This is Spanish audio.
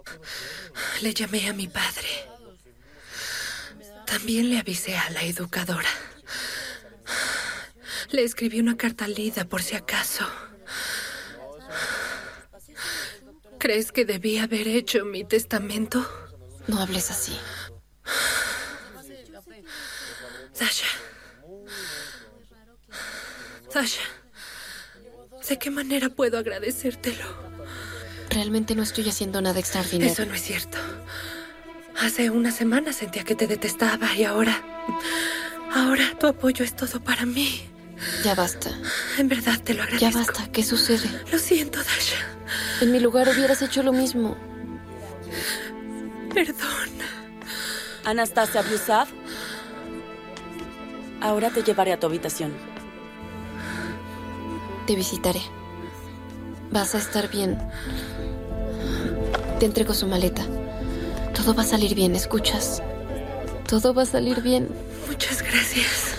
Le llamé a mi padre. También le avisé a la educadora. Le escribí una carta a Lida por si acaso. ¿Crees que debí haber hecho mi testamento? No hables así. Sasha. Sasha. ¿De qué manera puedo agradecértelo? Realmente no estoy haciendo nada extraordinario. Eso no es cierto. Hace una semana sentía que te detestaba y ahora tu apoyo es todo para mí. Ya basta. En verdad te lo agradezco. Ya basta. ¿Qué sucede? Lo siento, Dasha. En mi lugar hubieras hecho lo mismo. Perdón. Anastasia Biusav, ahora te llevaré a tu habitación. Te visitaré. Vas a estar bien. Te entrego su maleta. Todo va a salir bien, ¿escuchas? Todo va a salir bien. Muchas gracias.